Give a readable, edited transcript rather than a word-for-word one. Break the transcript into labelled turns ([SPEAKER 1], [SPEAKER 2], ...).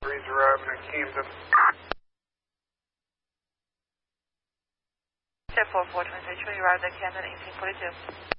[SPEAKER 1] He's arriving in Camden.
[SPEAKER 2] 104423, you arrived at Camden 1842.